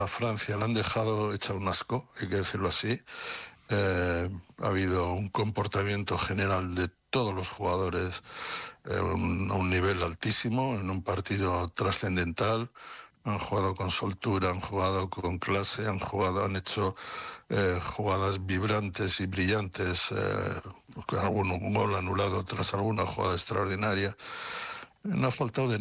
a Francia la han dejado hecha un asco, hay que decirlo así. Ha habido un comportamiento general de todos los jugadores a un nivel altísimo, en un partido trascendental. Han jugado con soltura, han jugado con clase, han hecho jugadas vibrantes y brillantes, algún gol anulado tras alguna jugada extraordinaria. No ha faltado de